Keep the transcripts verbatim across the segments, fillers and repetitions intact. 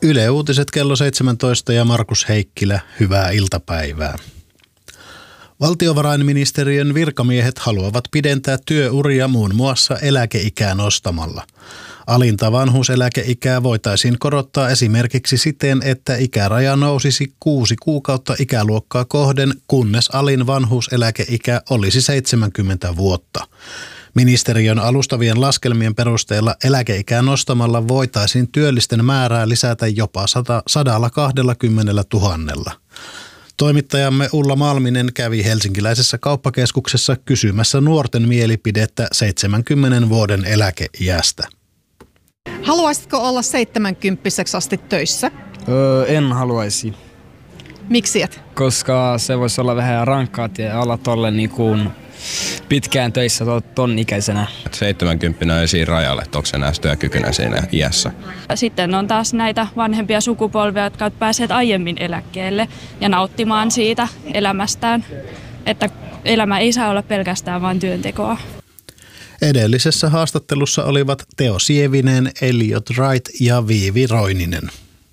Yle Uutiset kello seitsemäntoista ja Markus Heikkilä, hyvää iltapäivää. Valtiovarainministeriön virkamiehet haluavat pidentää työuria muun muassa eläkeikää nostamalla. Alinta vanhuuseläkeikää voitaisiin korottaa esimerkiksi siten, että ikäraja nousisi kuusi kuukautta ikäluokkaa kohden, kunnes alin vanhuuseläkeikä olisi seitsemänkymmentä vuotta. Ministeriön alustavien laskelmien perusteella eläkeikää nostamalla voitaisiin työllisten määrää lisätä jopa sata kaksikymmentä tuhatta. Toimittajamme Ulla Malminen kävi helsinkiläisessä kauppakeskuksessa kysymässä nuorten mielipidettä seitsemänkymmenen vuoden eläkeiästä. Haluaisitko olla seitsemänkymppiseksi asti töissä? Öö, en haluaisi. Miksi et? Koska se voisi olla vähän rankkaa ja olla tolle niin kuin pitkään töissä ton ikäisenä. seitsemänkymmentä on siinä rajalle, että onko se enää työkykyinen siinä iässä. Sitten on taas näitä vanhempia sukupolvia, jotka pääsevät aiemmin eläkkeelle ja nauttimaan siitä elämästään, että elämä ei saa olla pelkästään vain työntekoa. Edellisessä haastattelussa olivat Teo Sievinen, Elliot Wright ja Viivi Roininen.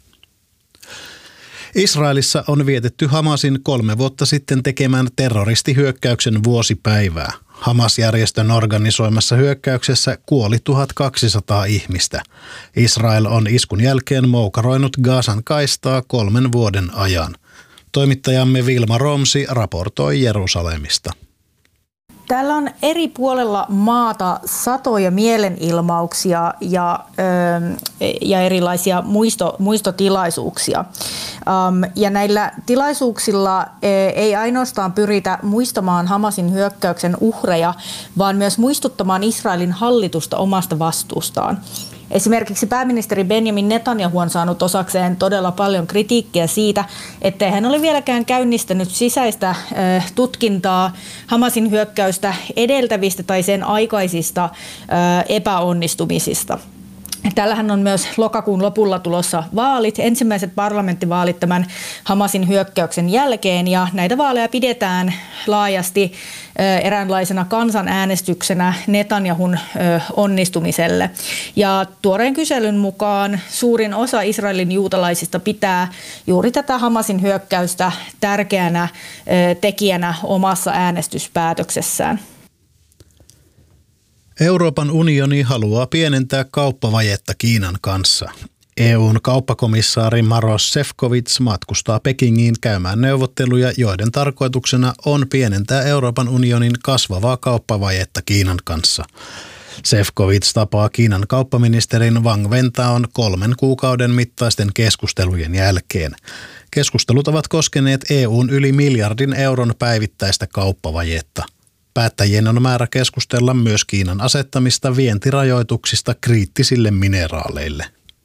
Israelissa on vietetty Hamasin kolme vuotta sitten tekemän terroristihyökkäyksen vuosipäivää. Hamas-järjestön organisoimassa hyökkäyksessä kuoli tuhatkaksisataa ihmistä. Israel on iskun jälkeen moukaroinut Gazan kaistaa kolmen vuoden ajan. Toimittajamme Vilma Romsi raportoi Jerusalemista. Täällä on eri puolella maata satoja mielenilmauksia ja, ja erilaisia muisto, muistotilaisuuksia. Ja näillä tilaisuuksilla ei ainoastaan pyritä muistamaan Hamasin hyökkäyksen uhreja, vaan myös muistuttamaan Israelin hallitusta omasta vastuustaan. Esimerkiksi pääministeri Benjamin Netanyahu on saanut osakseen todella paljon kritiikkiä siitä, ettei hän ole vieläkään käynnistänyt sisäistä tutkintaa Hamasin hyökkäystä edeltävistä tai sen aikaisista epäonnistumisista. Tällähän on myös lokakuun lopulla tulossa vaalit, ensimmäiset parlamenttivaalit tämän Hamasin hyökkäyksen jälkeen, ja näitä vaaleja pidetään laajasti eräänlaisena kansanäänestyksenä Netanyahun onnistumiselle. Ja tuoreen kyselyn mukaan suurin osa Israelin juutalaisista pitää juuri tätä Hamasin hyökkäystä tärkeänä tekijänä omassa äänestyspäätöksessään. Euroopan unioni haluaa pienentää kauppavajetta Kiinan kanssa. E U:n kauppakomissaari Maroš Šefčovič matkustaa Pekingiin käymään neuvotteluja, joiden tarkoituksena on pienentää Euroopan unionin kasvavaa kauppavajetta Kiinan kanssa. Šefčovič tapaa Kiinan kauppaministerin Wang Wentaon kolmen kuukauden mittaisten keskustelujen jälkeen. Keskustelut ovat koskeneet E U:n yli miljardin euron päivittäistä kauppavajetta. Päättäjien on määrä keskustella myös Kiinan asettamista vientirajoituksista kriittisille mineraaleille.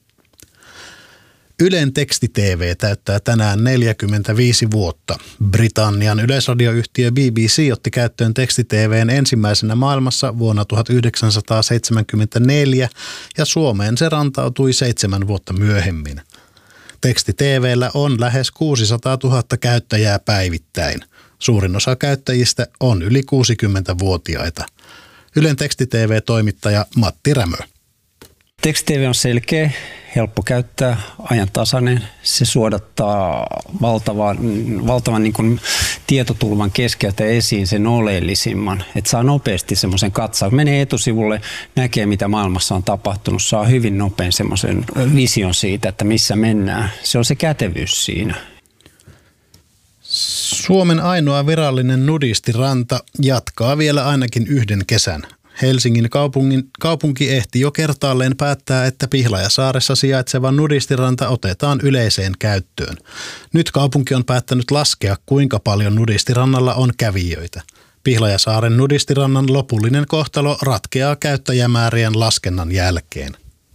Ylen teksti-T V täyttää tänään neljäkymmentäviisi vuotta. Britannian yleisradioyhtiö B B C otti käyttöön teksti-T V:n ensimmäisenä maailmassa vuonna tuhatyhdeksänsataaseitsemänkymmentäneljä ja Suomeen se rantautui seitsemän vuotta myöhemmin. Teksti-T V:llä on lähes kuusisataatuhatta käyttäjää päivittäin. Suurin osa käyttäjistä on yli kuusikymmentävuotiaita. Ylen teksti-T V-toimittaja Matti Rämö. Teksti-T V on selkeä, helppo käyttää, ajantasainen. Se suodattaa valtavan, valtavan niin kuin tietotulvan keskeltä esiin sen oleellisimman. Että saa nopeasti semmoisen katsauksen. Menee etusivulle, näkee mitä maailmassa on tapahtunut. Saa hyvin nopein semmoisen vision siitä, että missä mennään. Se on se kätevyys siinä. Suomen ainoa virallinen nudistiranta jatkaa vielä ainakin yhden kesän. Helsingin kaupungin, kaupunki ehti jo kertaalleen päättää, että Pihlajasaaressa sijaitseva nudistiranta otetaan yleiseen käyttöön. Nyt kaupunki on päättänyt laskea, kuinka paljon nudistirannalla on kävijöitä. Pihlajasaaren nudistirannan lopullinen kohtalo ratkeaa käyttäjämäärien laskennan jälkeen.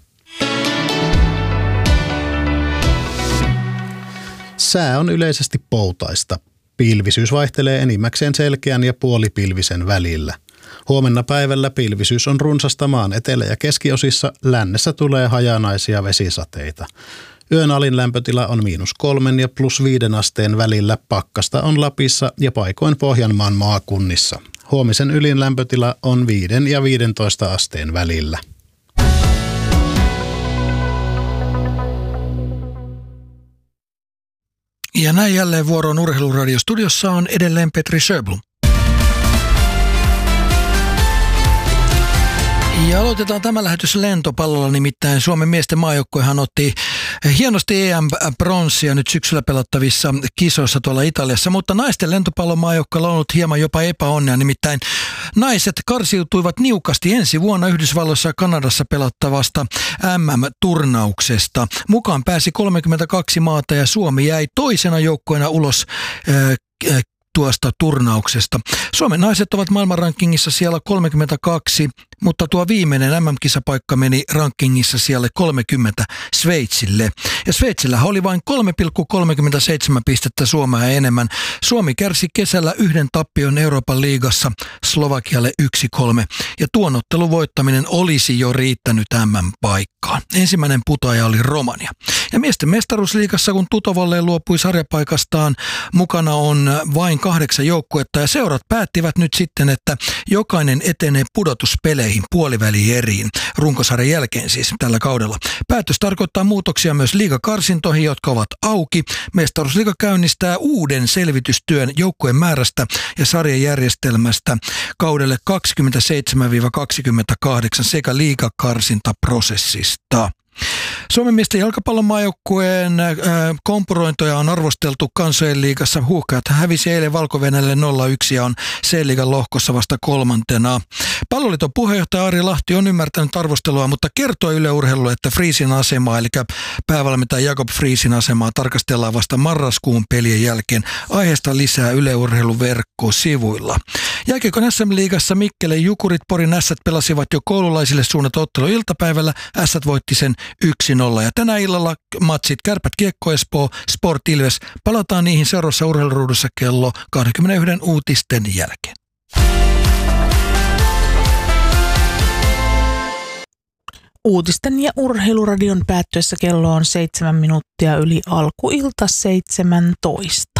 Sää on yleisesti poutaista. Pilvisyys vaihtelee enimmäkseen selkeän ja puolipilvisen välillä. Huomenna päivällä pilvisyys on runsasta maan etelä- ja keskiosissa, lännessä tulee hajanaisia vesisateita. Yön alin lämpötila on miinus kolmen ja plus viiden asteen välillä, pakkasta on Lapissa ja paikoin Pohjanmaan maakunnissa. Huomisen ylin lämpötila on viiden ja viidentoista asteen välillä. Ja näin jälleen vuoroon Urheiluradiostudiossa on edelleen Petri Sjöblom. Ja aloitetaan tämä lähetys lentopallolla, nimittäin Suomen miesten maajoukkuehan otti hienosti E M-pronssia nyt syksyllä pelattavissa kisoissa tuolla Italiassa, mutta naisten lentopallon maajoukkueella on ollut hieman jopa epäonnea, nimittäin naiset karsiutuivat niukasti ensi vuonna Yhdysvalloissa ja Kanadassa pelattavasta M M-turnauksesta. Mukaan pääsi kolmekymmentäkaksi maata ja Suomi jäi toisena joukkueena ulos äh, tuosta turnauksesta. Suomen naiset ovat maailmanrankingissa siellä kolmekymmentäkaksi, mutta tuo viimeinen M M-kisapaikka meni rankingissa siellä kolmekymmentä Sveitsille. Ja Sveitsillähän oli vain kolme pilkku kolmekymmentäseitsemän pistettä Suomea enemmän. Suomi kärsi kesällä yhden tappion Euroopan liigassa Slovakialle yksi kolme. Ja tuon ottelun voittaminen olisi jo riittänyt M M-paikkaan. Ensimmäinen putoaja oli Romania. Ja miesten mestaruusliigassa, kun Tutovolle luopui sarjapaikastaan, mukana on vain kahdeksan joukkuetta ja seurat päättivät nyt sitten, että jokainen etenee pudotuspeleihin puolivälieriin runkosarjan jälkeen siis tällä kaudella. Päätös tarkoittaa muutoksia myös liigakarsintoihin, jotka ovat auki. Mestaruusliiga käynnistää uuden selvitystyön joukkueen määrästä ja sarjajärjestelmästä kaudelle kaksikymmentäseitsemän kaksikymmentäkahdeksan sekä liigakarsintaprosessista. Suomen miesten jalkapallon maajoukkueen äh, kompurointoja on arvosteltu Kansojen liigassa. Huuhkajat hävisi eilen Valko-Venäjälle nolla yksi ja on C-liigan lohkossa vasta kolmantena. Palloliiton puheenjohtaja Ari Lahti on ymmärtänyt arvostelua, mutta kertoi Yle Urheilulle, että Friesin asemaa, eli päävalmentaja Jakob Friesin asemaa tarkastellaan vasta marraskuun pelien jälkeen. Aiheesta lisää Yle Urheilun verkkosivuilla. Jääkiekon S M-liigassa Mikkelen Jukurit Porin Ässät pelasivat jo koululaisille suunnattu ottelu iltapäivällä. Ässät voitti sen yksi nolla. Ja tänä illalla matsit Kärpät Kiekko Espoo, Sport Ilves. Palataan niihin seuraavassa urheiluruudussa kello kaksikymmentäyksi uutisten jälkeen. Uutisten ja urheiluradion päättyessä kello on seitsemän minuuttia yli alkuilta seitsemäntoista.